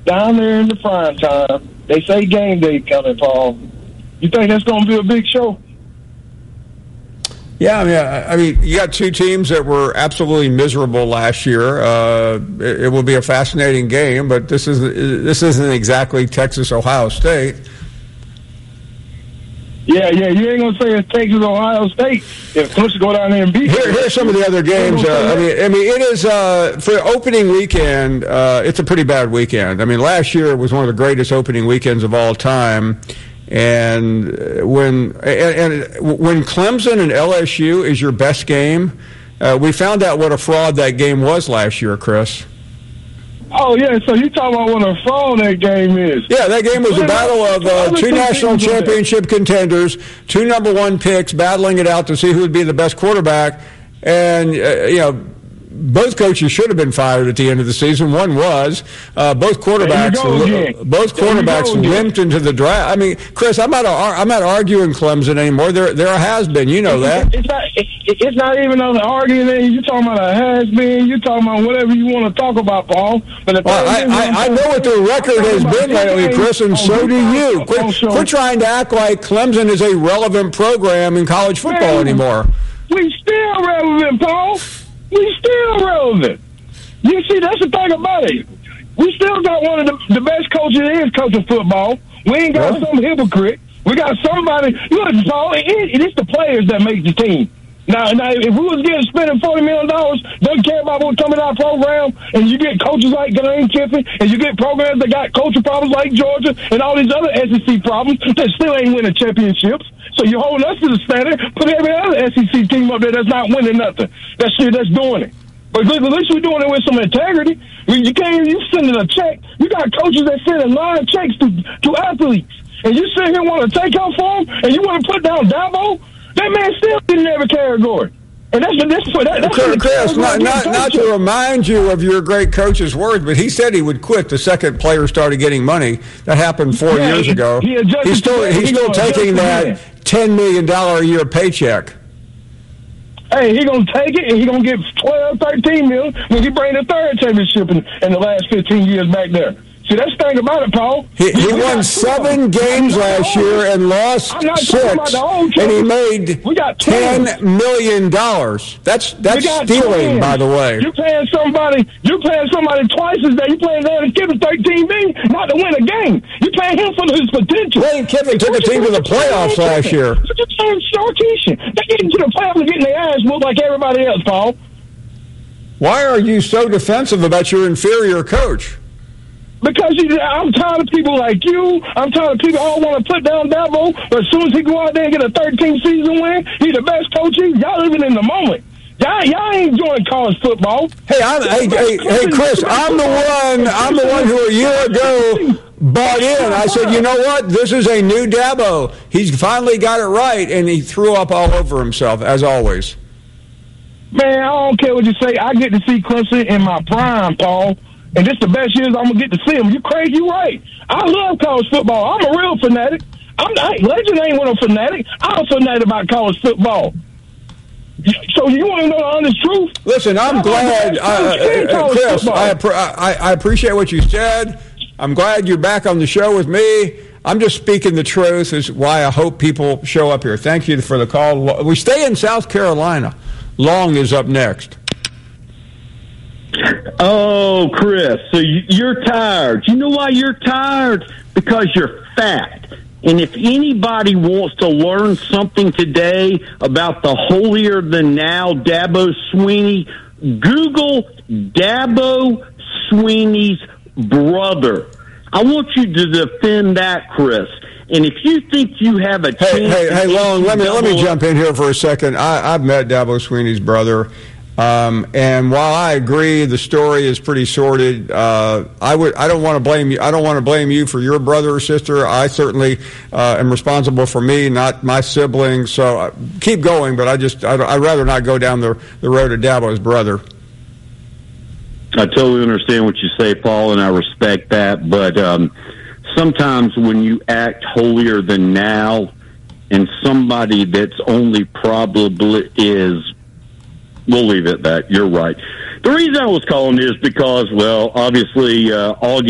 down there in the prime time. They say game day coming, Paul. You think that's going to be a big show? Yeah, I mean, you got two teams that were absolutely miserable last year. It will be a fascinating game, but this isn't exactly Texas Ohio State. Yeah, you ain't gonna say it's Texas Ohio State if Clemson go down there and beat. Here's some of the other games. I mean, it is for opening weekend. It's a pretty bad weekend. I mean, last year it was one of the greatest opening weekends of all time. And when Clemson and LSU is your best game, we found out what a fraud that game was last year, Chris. Oh, yeah, so you talking about what a fraud that game is. Yeah, that game was a battle of two national championship contenders, two number one picks battling it out to see who would be the best quarterback. And, both coaches should have been fired at the end of the season. One was. Both quarterbacks limped into the draft. I mean, Chris, I'm not arguing Clemson anymore. There has been. You know that. It's not even on the arguing. You're talking about a has-been. You're talking about whatever you want to talk about, Paul. But I know what the record has been lately, Chris, and so do you. Quit trying to act like Clemson is a relevant program in college football anymore. We still relevant, Paul. We still relevant. You see, that's the thing about it. We still got one of the best coaches that is coaching football. We ain't got some hypocrite. We got somebody. Look, Paul, it's the players that make the team. Now, if we was spending $40 million, doesn't care about what's coming out of our program, and you get coaches like Lane Kiffin, and you get programs that got culture problems like Georgia, and all these other SEC problems that still ain't winning championships. So you're holding us to the standard, put every other SEC team up there that's not winning nothing. That's doing it. But at least we're doing it with some integrity. You sending a check. You got coaches that send live checks to athletes, and you sit here and want to take out for them, and you want to put down Dabo. That man still didn't have a category. And that's Chris, not to remind you of your great coach's words, but he said he would quit the second player started getting money. That happened 4 years ago. He's still taking that $10 million a year paycheck. Hey, he gonna take it, and he gonna get 12, 13 million when he bring the third championship in the last 15 years back there. See, that's the thing about it, Paul. He won 7 games last year and lost 6, and he made $10 million. That's stealing, by the way. You're paying somebody twice as that. You're paying Lane Kiffin $13 million not to win a game. You're paying him for his potential. Lane Kiffin took a team to the playoffs last year. You're paying Sarkisian. They get into the playoffs and getting their ass whooped like everybody else, Paul. Why are you so defensive about your inferior coach? Because I'm tired of people like you. I'm tired of people all want to put down Dabo, but as soon as he go out there and get a 13th season win, he's the best coach. Y'all living in the moment. Y'all ain't enjoying college football. Hey, Chris, I'm the one who a year ago bought in. I said, you know what? This is a new Dabo. He's finally got it right, and he threw up all over himself, as always. Man, I don't care what you say. I get to see Clemson in my prime, Paul. And this the best years I'm going to get to see them. You crazy? You right. I love college football. I'm a real fanatic. Legend ain't one a fanatic. I'm a fanatic about college football. So you want to know the honest truth? Listen, I'm glad, Chris, I appreciate what you said. I'm glad you're back on the show with me. I'm just speaking the truth is why I hope people show up here. Thank you for the call. We stay in South Carolina. Long is up next. Oh, Chris, so you're tired. You know why you're tired? Because you're fat. And if anybody wants to learn something today about the holier-than-thou Dabo Swinney, Google Dabo Swinney's brother. I want you to defend that, Chris. And if you think you have a chance... Hey, Long, let me jump in here for a second. I've met Dabo Swinney's brother. And while I agree the story is pretty sordid, I don't want to blame you. I don't want to blame you for your brother or sister. I certainly am responsible for me, not my siblings. So keep going, but I'd rather not go down the road of Dabo's brother. I totally understand what you say, Paul, and I respect that. But sometimes when you act holier than thou, and somebody that's only probably is. We'll leave it at that. You're right. The reason I was calling is because, well, obviously, Augie